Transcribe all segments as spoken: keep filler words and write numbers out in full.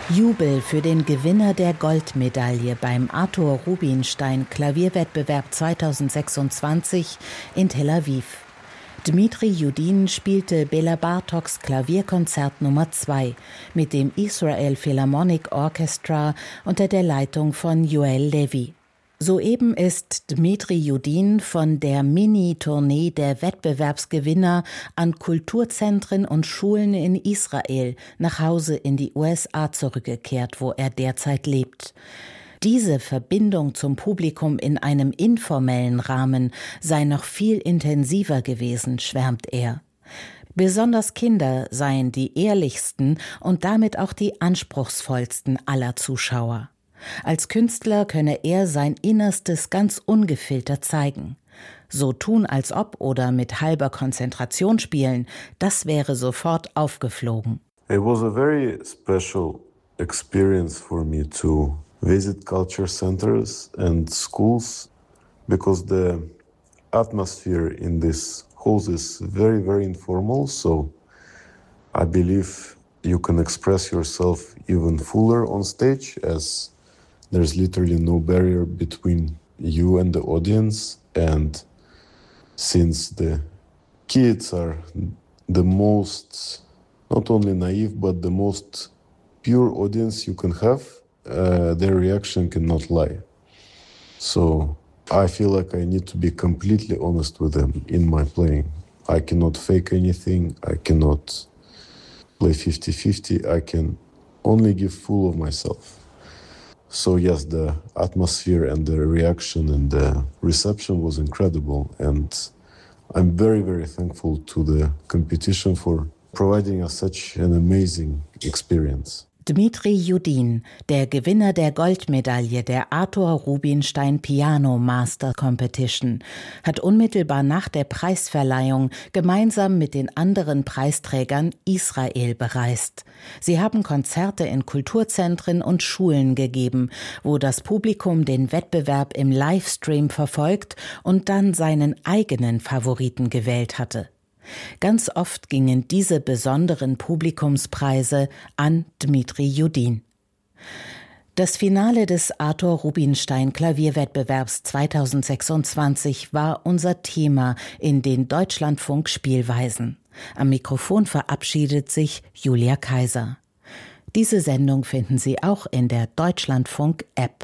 Jubel für den Gewinner der Goldmedaille beim Arthur Rubinstein Klavierwettbewerb zweitausendsechsundzwanzig in Tel Aviv. Dmitri Yudin spielte Bela Bartoks Klavierkonzert Nummer zwei mit dem Israel Philharmonic Orchestra unter der Leitung von Yoel Levi. Soeben ist Dmitri Yudin von der Mini-Tournee der Wettbewerbsgewinner an Kulturzentren und Schulen in Israel nach Hause in die U S A zurückgekehrt, wo er derzeit lebt. Diese Verbindung zum Publikum in einem informellen Rahmen sei noch viel intensiver gewesen, schwärmt er. Besonders Kinder seien die ehrlichsten und damit auch die anspruchsvollsten aller Zuschauer. Als Künstler könne er sein Innerstes ganz ungefiltert zeigen. So tun als ob oder mit halber Konzentration spielen, das wäre sofort aufgeflogen. It was a very special experience for me to visit culture centers and schools because the atmosphere in these halls is very, very informal. So I believe you can express yourself even fuller on stage as there's literally no barrier between you and the audience. And since the kids are the most, not only naive, but the most pure audience you can have, uh, their reaction cannot lie. So I feel like I need to be completely honest with them in my playing. I cannot fake anything. I cannot play fifty-fifty. I can only give full of myself. So yes, the atmosphere and the reaction and the reception was incredible, and I'm very, very thankful to the competition for providing us such an amazing experience. Dmitri Yudin, der Gewinner der Goldmedaille der Arthur Rubinstein Piano Master Competition, hat unmittelbar nach der Preisverleihung gemeinsam mit den anderen Preisträgern Israel bereist. Sie haben Konzerte in Kulturzentren und Schulen gegeben, wo das Publikum den Wettbewerb im Livestream verfolgt und dann seinen eigenen Favoriten gewählt hatte. Ganz oft gingen diese besonderen Publikumspreise an Dmitri Yudin. Das Finale des Arthur Rubinstein Klavierwettbewerbs zweitausendsechsundzwanzig war unser Thema in den Deutschlandfunk Spielweisen. Am Mikrofon verabschiedet sich Julia Kaiser. Diese Sendung finden Sie auch in der Deutschlandfunk-App.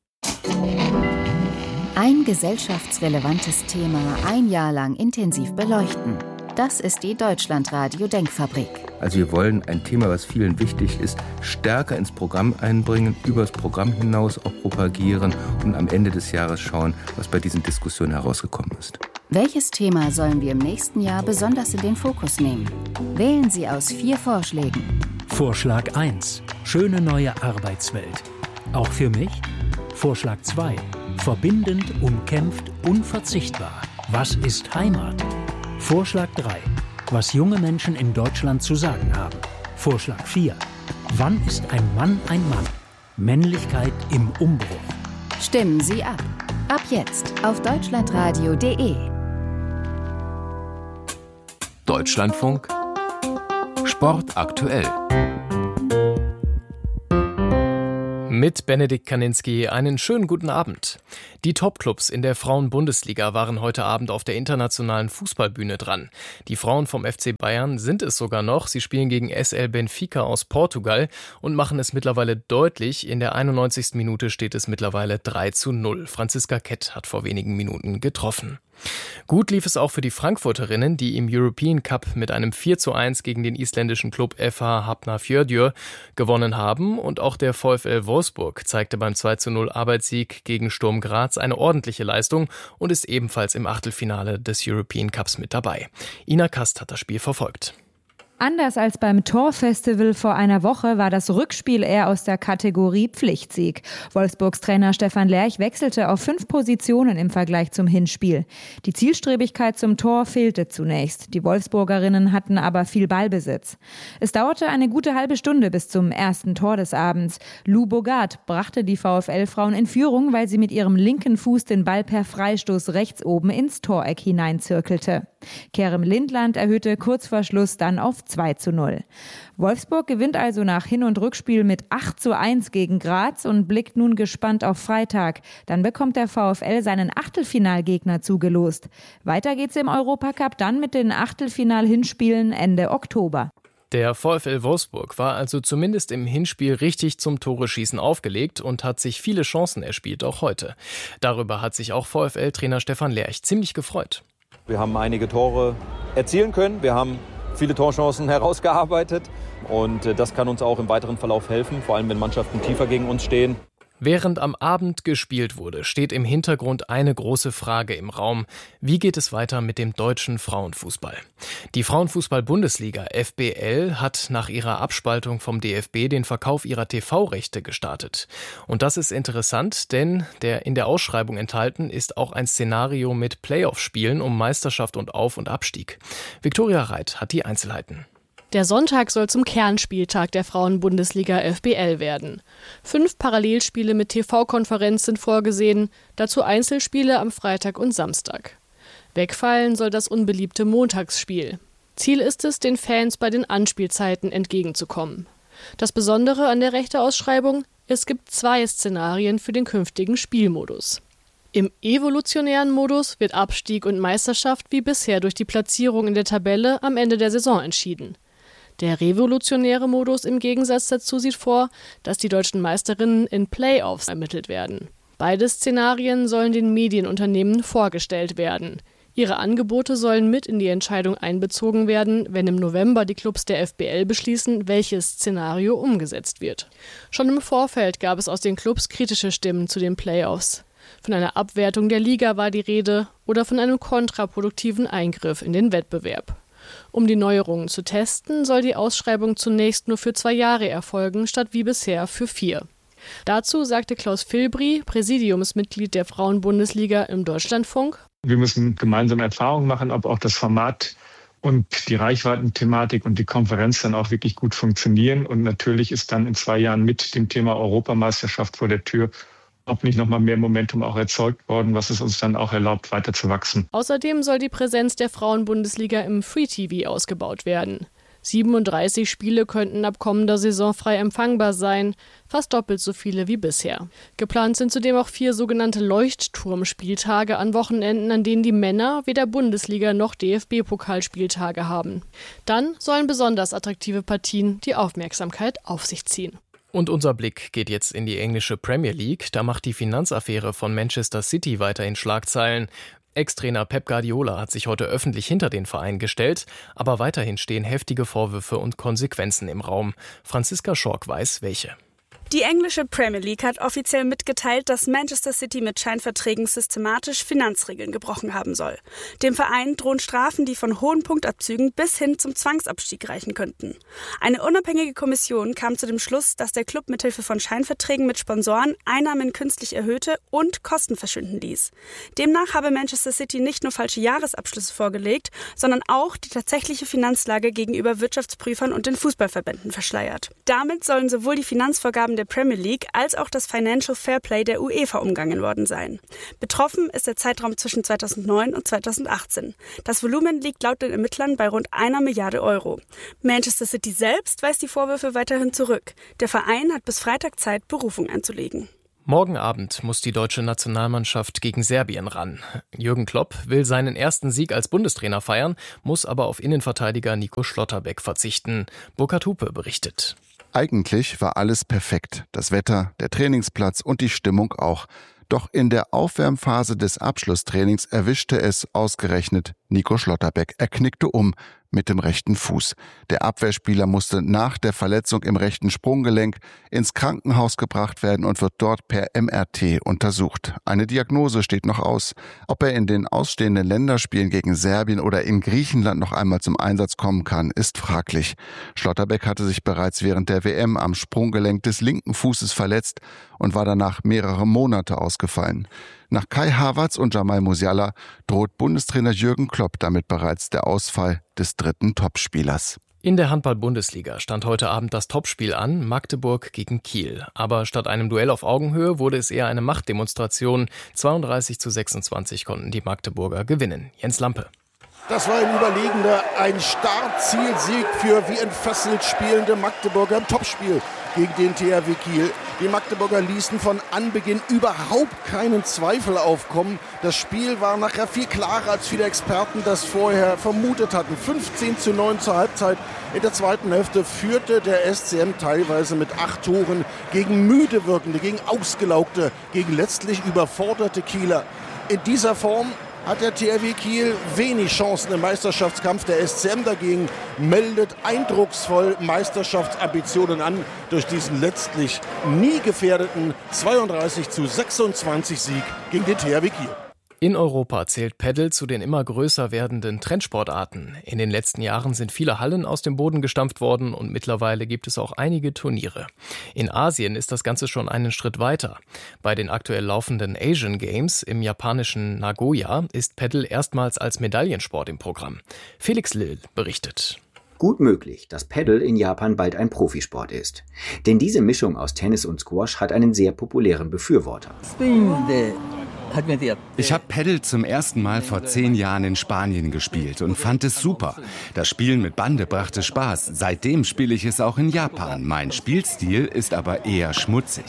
Ein gesellschaftsrelevantes Thema ein Jahr lang intensiv beleuchten. Das ist die Deutschlandradio-Denkfabrik. Also wir wollen ein Thema, was vielen wichtig ist, stärker ins Programm einbringen, übers Programm hinaus auch propagieren und am Ende des Jahres schauen, was bei diesen Diskussionen herausgekommen ist. Welches Thema sollen wir im nächsten Jahr besonders in den Fokus nehmen? Wählen Sie aus vier Vorschlägen. Vorschlag eins. Schöne neue Arbeitswelt. Auch für mich? Vorschlag zwei. Verbindend, umkämpft, unverzichtbar. Was ist Heimat? Vorschlag drei. Was junge Menschen in Deutschland zu sagen haben. Vorschlag vier. Wann ist ein Mann ein Mann? Männlichkeit im Umbruch. Stimmen Sie ab. Ab jetzt auf deutschlandradio punkt de. Deutschlandfunk Sport aktuell. Mit Benedikt Kaninski einen schönen guten Abend. Die Topclubs in der Frauen-Bundesliga waren heute Abend auf der internationalen Fußballbühne dran. Die Frauen vom F C Bayern sind es sogar noch. Sie spielen gegen S L Benfica aus Portugal und machen es mittlerweile deutlich. In der einundneunzigsten Minute steht es mittlerweile drei zu null. Franziska Kett hat vor wenigen Minuten getroffen. Gut lief es auch für die Frankfurterinnen, die im European Cup mit einem vier zu eins gegen den isländischen Klub F H Hafnarfjörður gewonnen haben. Und auch der VfL Wolfsburg zeigte beim zwei zu null Arbeitssieg gegen Sturm Graz eine ordentliche Leistung und ist ebenfalls im Achtelfinale des European Cups mit dabei. Ina Kast hat das Spiel verfolgt. Anders als beim Torfestival vor einer Woche war das Rückspiel eher aus der Kategorie Pflichtsieg. Wolfsburgs Trainer Stefan Lerch wechselte auf fünf Positionen im Vergleich zum Hinspiel. Die Zielstrebigkeit zum Tor fehlte zunächst. Die Wolfsburgerinnen hatten aber viel Ballbesitz. Es dauerte eine gute halbe Stunde bis zum ersten Tor des Abends. Lou Bogart brachte die VfL-Frauen in Führung, weil sie mit ihrem linken Fuß den Ball per Freistoß rechts oben ins Toreck hineinzirkelte. Kerem Lindland erhöhte kurz vor Schluss dann auf zwei zu null. Wolfsburg gewinnt also nach Hin- und Rückspiel mit acht zu eins gegen Graz und blickt nun gespannt auf Freitag. Dann bekommt der VfL seinen Achtelfinalgegner zugelost. Weiter geht's im Europacup dann mit den Achtelfinal-Hinspielen Ende Oktober. Der VfL Wolfsburg war also zumindest im Hinspiel richtig zum Tore-Schießen aufgelegt und hat sich viele Chancen erspielt, auch heute. Darüber hat sich auch VfL-Trainer Stefan Lerch ziemlich gefreut. Wir haben einige Tore erzielen können, wir haben viele Torchancen herausgearbeitet und das kann uns auch im weiteren Verlauf helfen, vor allem wenn Mannschaften tiefer gegen uns stehen. Während am Abend gespielt wurde, steht im Hintergrund eine große Frage im Raum. Wie geht es weiter mit dem deutschen Frauenfußball? Die Frauenfußball-Bundesliga F B L hat nach ihrer Abspaltung vom D F B den Verkauf ihrer T V-Rechte gestartet. Und das ist interessant, denn der in der Ausschreibung enthalten ist auch ein Szenario mit Playoff-Spielen um Meisterschaft und Auf- und Abstieg. Viktoria Reit hat die Einzelheiten. Der Sonntag soll zum Kernspieltag der Frauen-Bundesliga F B L werden. Fünf Parallelspiele mit T V-Konferenz sind vorgesehen, dazu Einzelspiele am Freitag und Samstag. Wegfallen soll das unbeliebte Montagsspiel. Ziel ist es, den Fans bei den Anspielzeiten entgegenzukommen. Das Besondere an der Rechteausschreibung: Es gibt zwei Szenarien für den künftigen Spielmodus. Im evolutionären Modus wird Abstieg und Meisterschaft wie bisher durch die Platzierung in der Tabelle am Ende der Saison entschieden. Der revolutionäre Modus im Gegensatz dazu sieht vor, dass die deutschen Meisterinnen in Playoffs ermittelt werden. Beide Szenarien sollen den Medienunternehmen vorgestellt werden. Ihre Angebote sollen mit in die Entscheidung einbezogen werden, wenn im November die Clubs der F B L beschließen, welches Szenario umgesetzt wird. Schon im Vorfeld gab es aus den Clubs kritische Stimmen zu den Playoffs. Von einer Abwertung der Liga war die Rede oder von einem kontraproduktiven Eingriff in den Wettbewerb. Um die Neuerungen zu testen, soll die Ausschreibung zunächst nur für zwei Jahre erfolgen, statt wie bisher für vier. Dazu sagte Klaus Filbri, Präsidiumsmitglied der Frauen-Bundesliga im Deutschlandfunk: Wir müssen gemeinsam Erfahrungen machen, ob auch das Format und die Reichweitenthematik und die Konferenz dann auch wirklich gut funktionieren. Und natürlich ist dann in zwei Jahren mit dem Thema Europameisterschaft vor der Tür, ob nicht nochmal mehr Momentum auch erzeugt worden, was es uns dann auch erlaubt, weiter zu wachsen. Außerdem soll die Präsenz der Frauen-Bundesliga im Free-T V ausgebaut werden. siebenunddreißig Spiele könnten ab kommender Saison frei empfangbar sein, fast doppelt so viele wie bisher. Geplant sind zudem auch vier sogenannte Leuchtturmspieltage an Wochenenden, an denen die Männer weder Bundesliga noch D F B-Pokalspieltage haben. Dann sollen besonders attraktive Partien die Aufmerksamkeit auf sich ziehen. Und unser Blick geht jetzt in die englische Premier League. Da macht die Finanzaffäre von Manchester City weiterhin Schlagzeilen. Ex-Trainer Pep Guardiola hat sich heute öffentlich hinter den Verein gestellt, aber weiterhin stehen heftige Vorwürfe und Konsequenzen im Raum. Franziska Schork weiß, welche. Die englische Premier League hat offiziell mitgeteilt, dass Manchester City mit Scheinverträgen systematisch Finanzregeln gebrochen haben soll. Dem Verein drohen Strafen, die von hohen Punktabzügen bis hin zum Zwangsabstieg reichen könnten. Eine unabhängige Kommission kam zu dem Schluss, dass der Club mithilfe von Scheinverträgen mit Sponsoren Einnahmen künstlich erhöhte und Kosten verschwinden ließ. Demnach habe Manchester City nicht nur falsche Jahresabschlüsse vorgelegt, sondern auch die tatsächliche Finanzlage gegenüber Wirtschaftsprüfern und den Fußballverbänden verschleiert. Damit sollen sowohl die Finanzvorgaben der Premier League als auch das Financial Fairplay der UEFA umgangen worden sein. Betroffen ist der Zeitraum zwischen zweitausendneun und zweitausendachtzehn. Das Volumen liegt laut den Ermittlern bei rund einer Milliarde Euro. Manchester City selbst weist die Vorwürfe weiterhin zurück. Der Verein hat bis Freitag Zeit, Berufung einzulegen. Morgen Abend muss die deutsche Nationalmannschaft gegen Serbien ran. Jürgen Klopp will seinen ersten Sieg als Bundestrainer feiern, muss aber auf Innenverteidiger Nico Schlotterbeck verzichten. Burkhard Hupe berichtet. Eigentlich war alles perfekt. Das Wetter, der Trainingsplatz und die Stimmung auch. Doch in der Aufwärmphase des Abschlusstrainings erwischte es ausgerechnet Nico Schlotterbeck. Er knickte um mit dem rechten Fuß. Der Abwehrspieler musste nach der Verletzung im rechten Sprunggelenk ins Krankenhaus gebracht werden und wird dort per M R T untersucht. Eine Diagnose steht noch aus. Ob er in den ausstehenden Länderspielen gegen Serbien oder in Griechenland noch einmal zum Einsatz kommen kann, ist fraglich. Schlotterbeck hatte sich bereits während der W M am Sprunggelenk des linken Fußes verletzt und war danach mehrere Monate ausgefallen. Nach Kai Havertz und Jamal Musiala droht Bundestrainer Jürgen Klopp damit bereits der Ausfall des dritten Topspielers. In der Handball-Bundesliga stand heute Abend das Topspiel an, Magdeburg gegen Kiel. Aber statt einem Duell auf Augenhöhe wurde es eher eine Machtdemonstration. zweiunddreißig zu sechsundzwanzig konnten die Magdeburger gewinnen. Jens Lampe. Das war ein überlegender, ein Startzielsieg für wie entfesselt spielende Magdeburger im Topspiel gegen den T H W Kiel. Die Magdeburger ließen von Anbeginn überhaupt keinen Zweifel aufkommen. Das Spiel war nachher viel klarer, als viele Experten das vorher vermutet hatten. fünfzehn zu neun zur Halbzeit. In der zweiten Hälfte führte der S C M teilweise mit acht Toren gegen müde wirkende, gegen ausgelaugte, gegen letztlich überforderte Kieler. In dieser Form hat der T H W Kiel wenig Chancen im Meisterschaftskampf. Der S C M dagegen meldet eindrucksvoll Meisterschaftsambitionen an durch diesen letztlich nie gefährdeten zweiunddreißig zu sechsundzwanzig Sieg gegen den T H W Kiel. In Europa zählt Paddle zu den immer größer werdenden Trendsportarten. In den letzten Jahren sind viele Hallen aus dem Boden gestampft worden und mittlerweile gibt es auch einige Turniere. In Asien ist das Ganze schon einen Schritt weiter. Bei den aktuell laufenden Asian Games im japanischen Nagoya ist Paddle erstmals als Medaillensport im Programm. Felix Lill berichtet. Gut möglich, dass Paddle in Japan bald ein Profisport ist. Denn diese Mischung aus Tennis und Squash hat einen sehr populären Befürworter. Ich habe Paddle zum ersten Mal vor zehn Jahren in Spanien gespielt und fand es super. Das Spielen mit Bande brachte Spaß. Seitdem spiele ich es auch in Japan. Mein Spielstil ist aber eher schmutzig.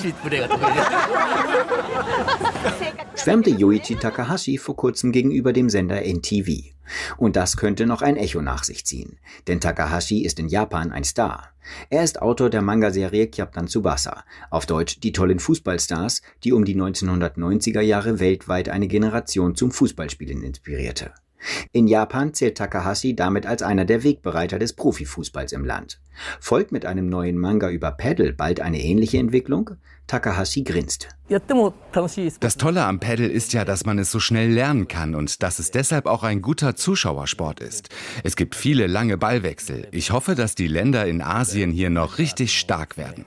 Schwärmte Yoichi Takahashi vor kurzem gegenüber dem Sender N T V. Und das könnte noch ein Echo nach sich ziehen. Denn Takahashi ist in Japan ein Star. Er ist Autor der Manga-Serie Captain Tsubasa, auf Deutsch die tollen Fußballstars, die um die neunzehnhundertneunziger Jahre weltweit eine Generation zum Fußballspielen inspirierte. In Japan zählt Takahashi damit als einer der Wegbereiter des Profifußballs im Land. Folgt mit einem neuen Manga über Paddle bald eine ähnliche Entwicklung? Takahashi grinst. Das Tolle am Paddle ist ja, dass man es so schnell lernen kann und dass es deshalb auch ein guter Zuschauersport ist. Es gibt viele lange Ballwechsel. Ich hoffe, dass die Länder in Asien hier noch richtig stark werden.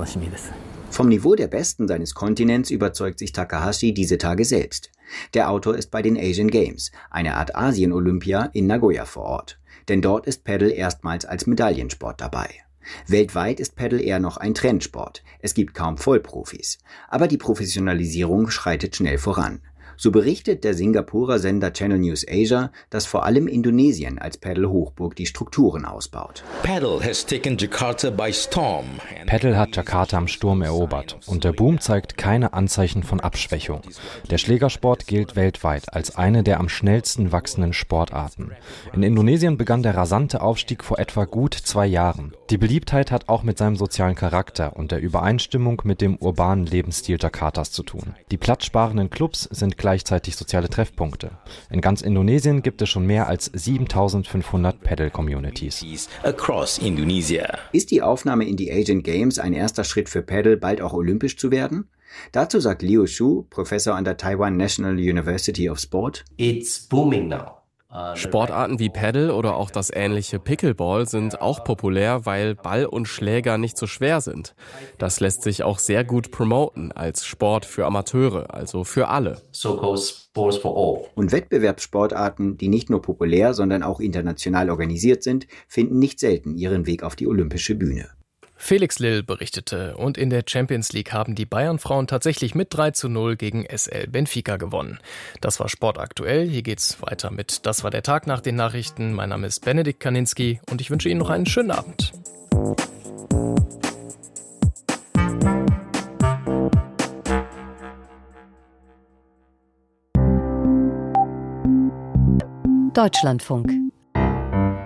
Vom Niveau der Besten seines Kontinents überzeugt sich Takahashi diese Tage selbst. Der Autor ist bei den Asian Games, eine Art Asien-Olympia in Nagoya vor Ort. Denn dort ist Paddle erstmals als Medaillensport dabei. Weltweit ist Paddle eher noch ein Trendsport. Es gibt kaum Vollprofis. Aber die Professionalisierung schreitet schnell voran. So berichtet der Singapurer Sender Channel News Asia, dass vor allem Indonesien als Paddle-Hochburg die Strukturen ausbaut. Paddle has taken Jakarta by storm. Paddle hat Jakarta im Sturm erobert und der Boom zeigt keine Anzeichen von Abschwächung. Der Schlägersport gilt weltweit als eine der am schnellsten wachsenden Sportarten. In Indonesien begann der rasante Aufstieg vor etwa gut zwei Jahren. Die Beliebtheit hat auch mit seinem sozialen Charakter und der Übereinstimmung mit dem urbanen Lebensstil Jakartas zu tun. Die platzsparenden Clubs sind gleichzeitig soziale Treffpunkte. In ganz Indonesien gibt es schon mehr als siebentausendfünfhundert Paddle-Communities. Across Indonesia. Ist die Aufnahme in die Asian Games ein erster Schritt für Paddle, bald auch olympisch zu werden? Dazu sagt Liu Shu, Professor an der Taiwan National University of Sport: It's booming now. Sportarten wie Paddle oder auch das ähnliche Pickleball sind auch populär, weil Ball und Schläger nicht so schwer sind. Das lässt sich auch sehr gut promoten als Sport für Amateure, also für alle. Und Wettbewerbssportarten, die nicht nur populär, sondern auch international organisiert sind, finden nicht selten ihren Weg auf die olympische Bühne. Felix Lill berichtete, und in der Champions League haben die Bayern-Frauen tatsächlich mit drei zu null gegen S L Benfica gewonnen. Das war Sport aktuell. Hier geht's weiter mit Das war der Tag nach den Nachrichten. Mein Name ist Benedikt Kaninski und ich wünsche Ihnen noch einen schönen Abend. Deutschlandfunk.